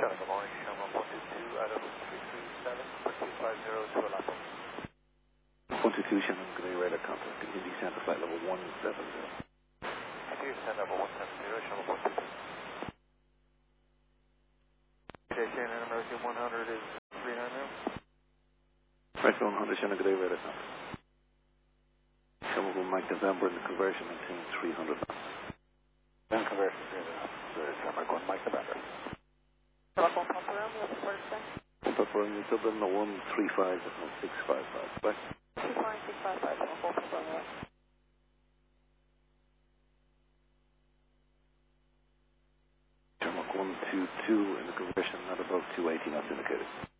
good morning. Shamrock 122 out of 337, 250 to Alapo. 122 Shannon, good day, radar contacting Indy Center, flight level 170. Indy Center level 170, Shamrock 122. Okay, Shannon, American 100 is 39 now. American 100 Shannon, good day, radar contact. Shamrock 1 Mike November in the conversion, maintain 300. Then conversion 300. Shamrock 1 Mike November. Telephone pump around me, what's the first thing? Pump around you, Dublin 135, 655, right? 25655, telephone pump around me. Shamrock 122 in the conversion at above 280 knots indicated.